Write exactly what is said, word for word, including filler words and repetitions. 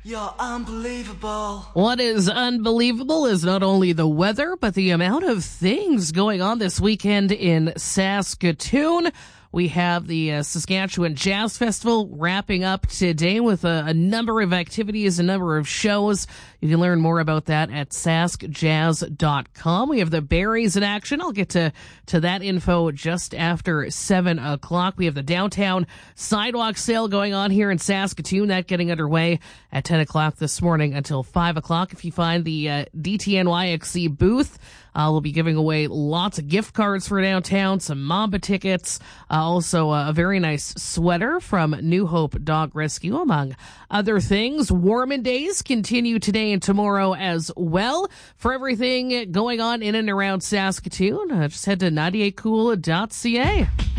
You're unbelievable. What is unbelievable is not only the weather, but the amount of things going on this weekend in Saskatoon. We have the uh, Saskatchewan Jazz Festival wrapping up today with a, a number of activities, a number of shows. You can learn more about that at sask jazz dot com. We have the Berries in action. I'll get to, to that info just after seven o'clock. We have the downtown sidewalk sale going on here in Saskatoon. That getting underway at ten o'clock this morning until five o'clock. If you find the uh, D T N Y X C booth, Uh, we'll be giving away lots of gift cards for downtown, some Mamba tickets, uh, also uh, a very nice sweater from New Hope Dog Rescue, among other things. Warmin' Days continue today and tomorrow as well. For everything going on in and around Saskatoon, uh, just head to ninety-eight cool dot c a.